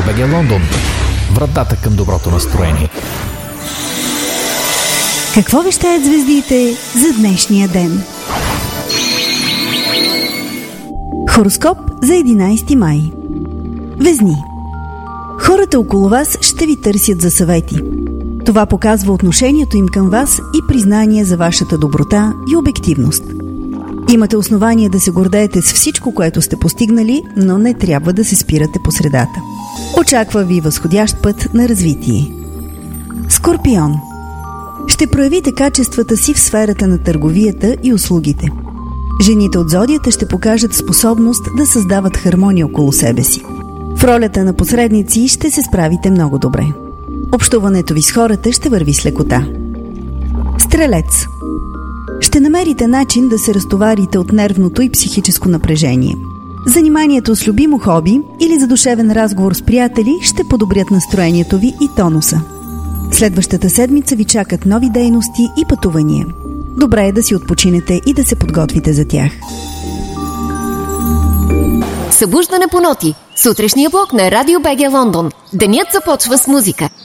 BG Лондон. Вратата към доброто настроение. Какво вещаят звездите за днешния ден? Хороскоп за 11 май. Везни. Хората около вас ще ви търсят за съвети. Това показва отношението им към вас и признание за вашата доброта и обективност. Имате основание да се гордеете с всичко, което сте постигнали, но не трябва да се спирате по средата. Очаква ви възходящ път на развитие. Скорпион. Ще проявите качествата си в сферата на търговията и услугите. Жените от зодията ще покажат способност да създават хармония около себе си. В ролята на посредници ще се справите много добре. Общуването ви с хората ще върви с лекота. Стрелец. Ще намерите начин да се разтоварите от нервното и психическо напрежение. Заниманието с любимо хоби или задушевен разговор с приятели ще подобрят настроението ви и тонуса. Следващата седмица ви чакат нови дейности и пътувания. Добре е да си отпочинете и да се подготвите за тях. Събуждане по ноти. Сутрешния блок на Радио BG Лондон. Денят започва с музика.